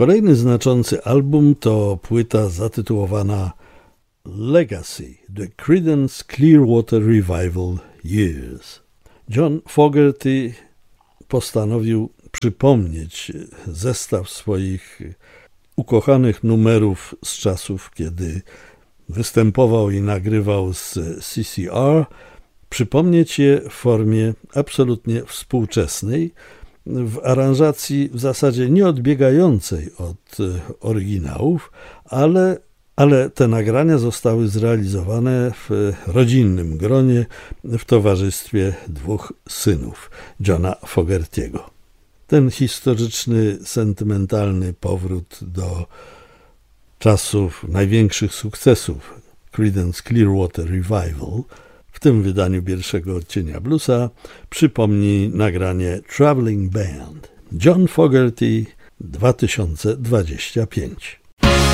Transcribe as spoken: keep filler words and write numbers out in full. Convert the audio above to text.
Kolejny znaczący album to płyta zatytułowana Legacy – The Creedence Clearwater Revival Years. John Fogerty postanowił przypomnieć zestaw swoich ukochanych numerów z czasów, kiedy występował i nagrywał z C C R, przypomnieć je w formie absolutnie współczesnej, w aranżacji w zasadzie nieodbiegającej od oryginałów, ale, ale te nagrania zostały zrealizowane w rodzinnym gronie w towarzystwie dwóch synów Johna Fogerty'ego. Ten historyczny, sentymentalny powrót do czasów największych sukcesów Creedence Clearwater Revival, w tym wydaniu pierwszego odcienia bluesa, przypomni nagranie Traveling Band John Fogerty dwa tysiące dwudziesty piąty.